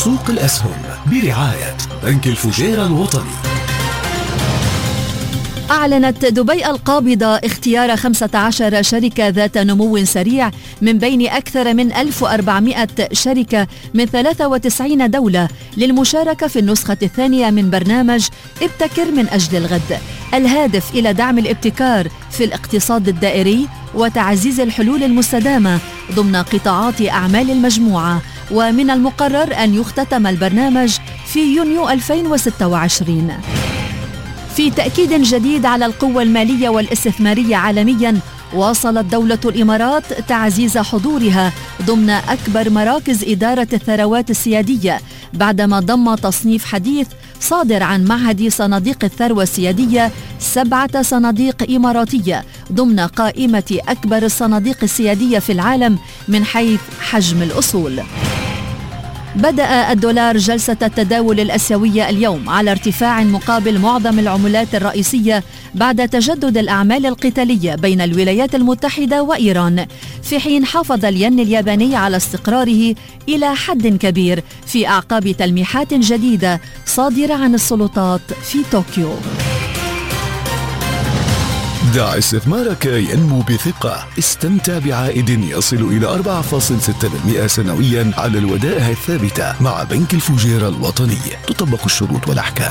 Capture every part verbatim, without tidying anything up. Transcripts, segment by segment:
سوق الأسهم برعاية بنك الفجيرة الوطني. أعلنت دبي القابضة اختيار خمسة عشر شركة ذات نمو سريع من بين أكثر من ألف وأربعمائة شركة من ثلاث وتسعين دولة للمشاركة في النسخة الثانية من برنامج ابتكر من أجل الغد، الهادف إلى دعم الابتكار في الاقتصاد الدائري وتعزيز الحلول المستدامة ضمن قطاعات أعمال المجموعة. ومن المقرر أن يختتم البرنامج في يونيو ألفين وستة وعشرين. في تأكيد جديد على القوة المالية والاستثمارية عالمياً، واصلت دولة الإمارات تعزيز حضورها ضمن أكبر مراكز إدارة الثروات السيادية بعدما ضم تصنيف حديث صادر عن معهد صناديق الثروة السيادية سبعة صناديق إماراتية ضمن قائمة أكبر الصناديق السيادية في العالم من حيث حجم الأصول. بدأ الدولار جلسة التداول الآسيوية اليوم على ارتفاع مقابل معظم العملات الرئيسية بعد تجدد الأعمال القتالية بين الولايات المتحدة وإيران، في حين حافظ الين الياباني على استقراره إلى حد كبير في أعقاب تلميحات جديدة صادرة عن السلطات في طوكيو. دع استثمارك ينمو بثقة. استمتع بعائد يصل إلى أربعة فاصلة ستة بالمئة سنويا على الودائع الثابتة مع بنك الفجيرة الوطني. تطبق الشروط والأحكام.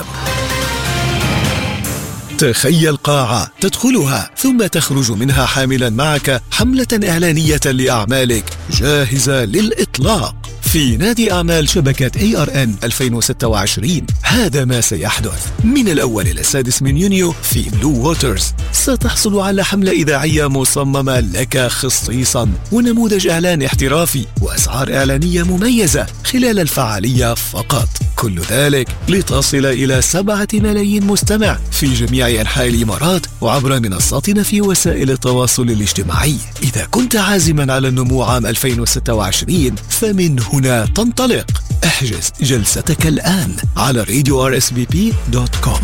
تخيل قاعة تدخلها ثم تخرج منها حاملا معك حملة إعلانية لأعمالك جاهزة للإطلاق في نادي أعمال شبكة إيه آر إن ألفين وستة وعشرين. هذا ما سيحدث من الأول إلى السادس من يونيو في بلو ووترز. ستحصل على حملة إذاعية مصممة لك خصيصا ونموذج إعلان احترافي وأسعار إعلانية مميزة خلال الفعالية فقط. كل ذلك لتصل إلى سبعة ملايين مستمع في جميع أنحاء الإمارات وعبر منصاتنا في وسائل التواصل الاجتماعي. إذا كنت عازما على النمو عام ألفين وستة وعشرين فمن هنا تنطلق. احجز جلستك الآن على راديو آر إس بي بي دوت كوم.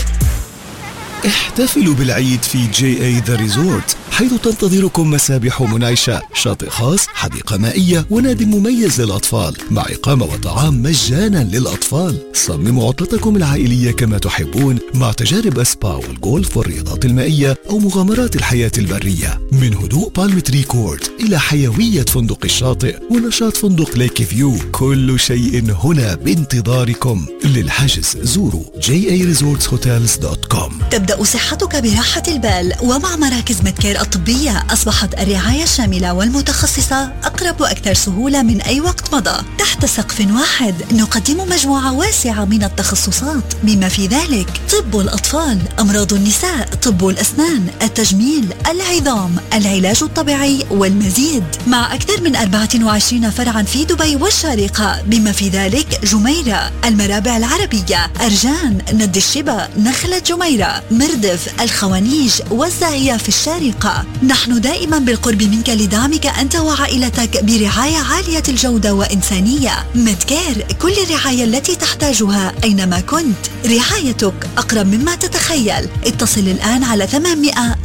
احتفلوا بالعيد في جي اي ذا ريزورت، حيث تنتظركم مسابح منعشة، شاطئ خاص، حديقة مائية ونادي مميز للأطفال مع إقامة وطعام مجانا للأطفال. صمموا عطلتكم العائلية كما تحبون مع تجارب أسبا والجولف والرياضات المائية أو مغامرات الحياة البرية. من هدوء بالم تري كورت إلى حيوية فندق الشاطئ ونشاط فندق ليك فيو، كل شيء هنا بانتظاركم. للحجز زوروا جي اي ريزورتس هوتيلز دوت كوم. تبدأ صحتك براحة البال، ومع مراكز مدكير الطبية أصبحت الرعاية الشاملة والمتخصصة أقرب وأكثر سهولة من أي وقت مضى. تحت سقف واحد نقدم مجموعة واسعة من التخصصات بما في ذلك طب الأطفال، أمراض النساء، طب الأسنان، التجميل، العظام، العلاج الطبيعي والمزيد، مع أكثر من أربعة وعشرين فرعا في دبي والشارقة بما في ذلك جميرة، المرابع العربية، أرجان، ند الشبا، نخلة جميرة، مردف، الخوانيج والزاهية في الشارقة. نحن دائما بالقرب منك لدعمك أنت وعائلتك برعاية عالية الجودة وإنسانية. مدكير، كل الرعاية التي تحتاجها أينما كنت. رعايتك أقرب مما تتخيل. اتصل الآن على ثمانمائة